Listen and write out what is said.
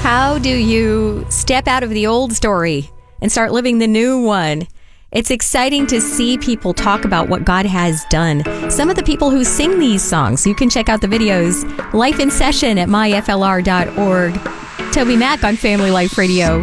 How do you step out of the old story and start living the new one? It's exciting to see people talk about what God has done. Some of the people who sing these songs, you can check out the videos. Life in Session at myflr.org. Toby Mac on Family Life Radio.